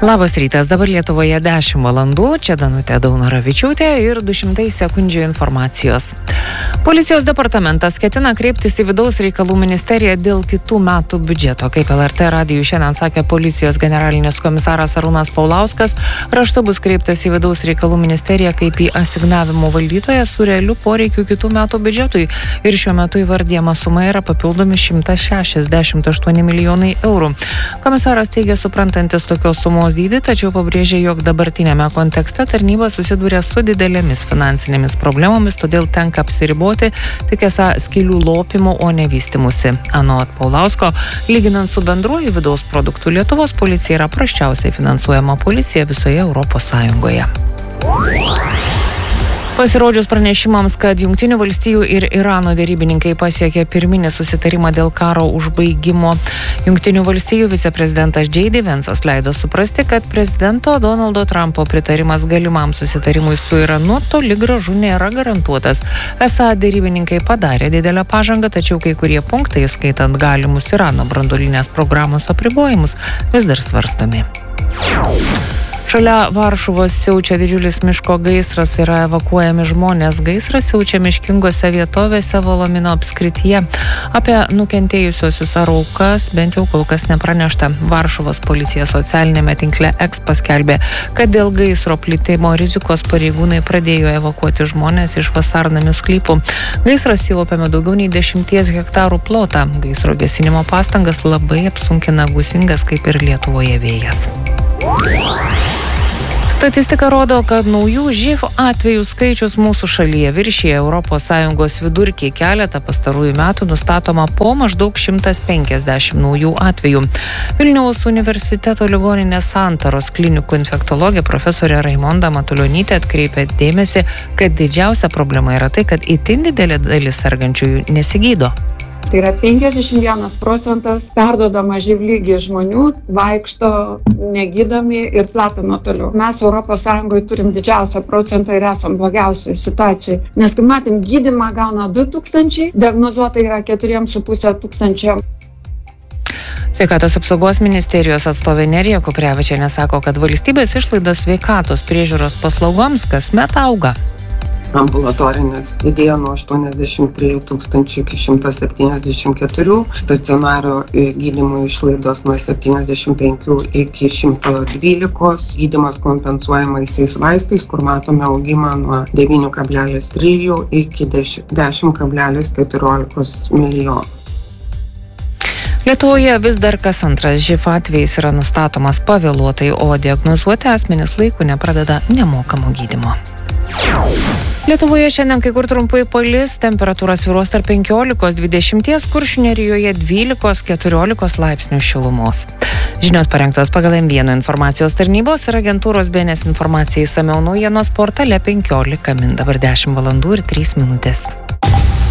Labas rytas, dabar Lietuvoje 10 valandų, čia Danutė Daunoravičiūtė ir 200 sekundžių informacijos. Policijos departamentas ketina kreiptis į Vidaus reikalų ministeriją dėl kitų metų biudžeto. Kaip LRT radijui šiandien sakė policijos generalinis komisaras Arūnas Paulauskas, raštu bus kreiptas į Vidaus reikalų ministeriją kaip į asignavimų valdytoją su realiu poreikiu kitų metų biudžetui. Ir šiuo metu įvardyjama suma yra papildomi 168 milijonai eurų. Komisaras teigia suprantantis tokios sumos dydį, tačiau pabrėžė, jog dabartinėme kontekste tarnyba susiduria su didelėmis finansinėmis problemomis, todėl tenka apsiriboti tik esą skylių lopimu, o ne vystimusi. Anot Paulausko, lyginant su bendruoju vidaus produktu, Lietuvos policija yra prasčiausiai finansuojama policija visoje Europos Sąjungoje. Pasirodžius pranešimams, kad Jungtinių valstijų ir Irano derybininkai pasiekė pirminį susitarimą dėl karo užbaigimo, Jungtinių valstijų viceprezidentas J.D. Vance'as leido suprasti, kad prezidento Donaldo Trumpo pritarimas galimam susitarimui su Iranu toli gražu nėra garantuotas. Esą derybininkai padarė didelę pažangą, tačiau kai kurie punktai, skaitant galimus Irano branduolinės programos apribojimus, vis dar svarstomi. Šalia Varšuvos siaučia didžiulis miško gaisras, yra evakuojami žmonės. Gaisras siaučia miškingose vietovėse Volomino apskrityje. Apie nukentėjusiosius ar aukas bent jau kol kas nepranešta. Varšuvos policija socialinėme tinkle X paskelbė, kad dėl gaisro plitimo rizikos pareigūnai pradėjo evakuoti žmonės iš vasarnamių sklypų. Gaisras jau apėmė daugiau nei 10 hektarų plotą. Gaisro gesinimo pastangas labai apsunkina gūsingas kaip ir Lietuvoje vėjas. Statistika rodo, kad naujų živ atvejų skaičius mūsų šalyje viršija ES vidurkį. Keletą pastarųjų metų nustatoma po maždaug 150 naujų atvejų. Vilniaus universiteto ligoninės Santaros klinikų infektologė profesorė Raimonda Matulionytė atkreipė dėmesį, kad didžiausia problema yra tai, kad itin didelė dalis sergančiųjų nesigydo. Tai yra 51% perduodama živ lygį žmonių vaikšto negydomi ir platino toliau. Mes ES turim didžiausią procentą ir esam blogiausiai situacijai. Nes, kaip matėm, gydymą gauna 2000, diagnozuota yra 4500. Sveikatos apsaugos ministerijos atstovė Nerija Kuprevičienė sako, kad valstybės išlaidos sveikatos priežiūros paslaugoms kasmet auga. Ambulatorinės didėjo nuo 83 tūkstančių iki 174, stacionario gydymo išlaidos nuo 75 iki 112, gydymas kompensuojamaisiais vaistais, kur matome augimą nuo 9,3 iki 10,14 milijonų. Lietuvoje vis dar kas antras živ atvejis yra nustatomas pavėluotai, o diagnozuoti asmenys laiku nepradeda nemokamo gydymo. Lietuvoje šiandien kai kur trumpai palis, temperatūra svyruos tarp 15-20, Kuršių nerijoje 12-14 laipsnių šilumos. Žinios parengtos pagal M1 informacijos tarnybos ir agentūros BNS informacijai išsamiau naujienos portale 15 min. Dabar 10 valandų ir 3 minutės.